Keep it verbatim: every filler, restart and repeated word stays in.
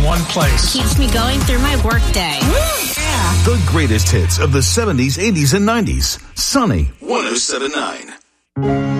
one place. Keeps me going through my workday. Yeah. The greatest hits of the seventies, eighties, and nineties. Sunny one oh seven point nine.